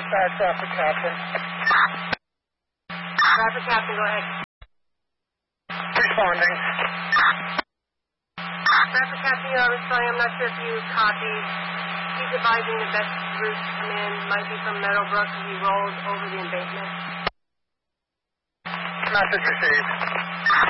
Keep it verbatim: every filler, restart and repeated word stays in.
Uh, traffic captain. Traffic captain, go ahead. Responding. Traffic captain, you are responding. I'm not sure if you copied. He's advising the best route to come in might be from Meadowbrook as he rolls over the embankment. Message received.